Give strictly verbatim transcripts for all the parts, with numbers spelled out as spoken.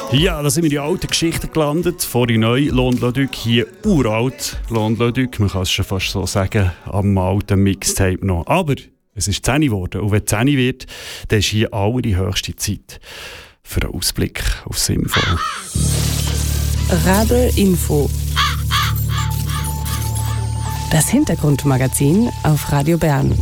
Ja, da sind wir in alten Geschichten gelandet. Vorhin neu, Lohn-Lodück, hier uralt Lohn-Lodück. Man kann es schon fast so sagen, am alten Mixtape noch. Aber es ist zehn geworden. Und wenn es zehn wird, dann ist hier allerhöchste Zeit für einen Ausblick aufs Info. Rabe Info. Das Hintergrundmagazin auf Radio Bern.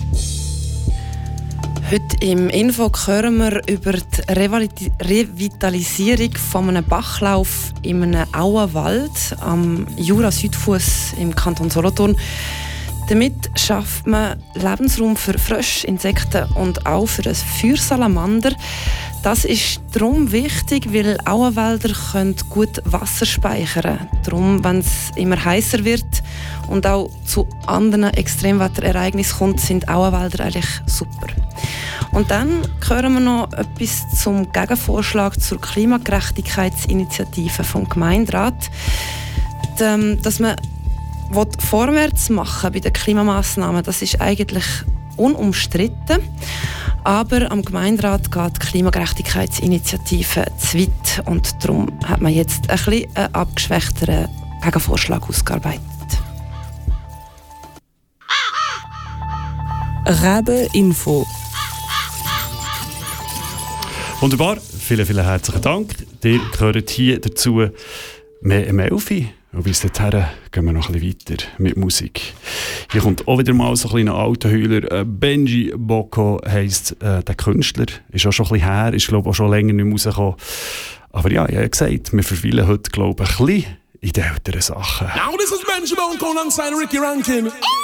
Heute im Info hören wir über die Revali- Revitalisierung von einem Bachlauf in einem Auenwald am Jura-Südfuss im Kanton Solothurn. Damit schafft man Lebensraum für Frösche, Insekten und auch für ein Feuersalamander. Das ist darum wichtig, weil Auenwälder können gut Wasser speichern. Darum, wenn es immer heißer wird und auch zu anderen Extremwetterereignissen kommt, sind Auenwälder eigentlich super. Und dann hören wir noch etwas zum Gegenvorschlag zur Klimagerechtigkeitsinitiative vom Gemeinderat, dass man vorwärts machen bei den Klimamaßnahmen. Das ist eigentlich unumstritten. Aber am Gemeinderat geht die Klimagerechtigkeitsinitiative zu weit. Und darum hat man jetzt ein bisschen einen abgeschwächteren Gegenvorschlag ausgearbeitet. Rabe Info. Wunderbar, vielen, vielen herzlichen Dank. Ihr gehört hier dazu mehr im Elfi. Und bis dahin gehen wir noch ein bisschen weiter mit Musik. Hier kommt auch wieder mal so ein kleiner alter Heuler. Benji Boko heisst äh, der Künstler. Ist auch schon ein bisschen her, ist glaube ich auch schon länger nicht mehr rausgekommen. Aber ja, ich habe gesagt, wir verweilen heute glaube ich ein bisschen in den älteren Sachen. Now this is Benji Boko alongside Ricky Rankin.